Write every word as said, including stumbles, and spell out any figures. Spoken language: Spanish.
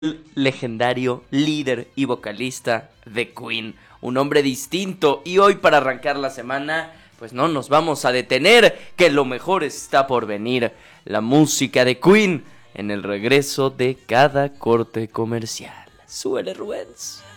legendario líder y vocalista de Queen, un hombre distinto. Y hoy, para arrancar la semana, pues no nos vamos a detener, que lo mejor está por venir: la música de Queen en el regreso de cada corte comercial. Súbele, Rubens.